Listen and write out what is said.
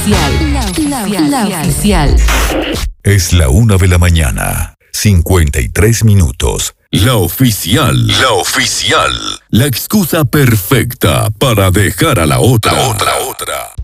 La oficial. Es la 1:00 a.m, 53 minutos. La oficial. La excusa perfecta para dejar a la otra.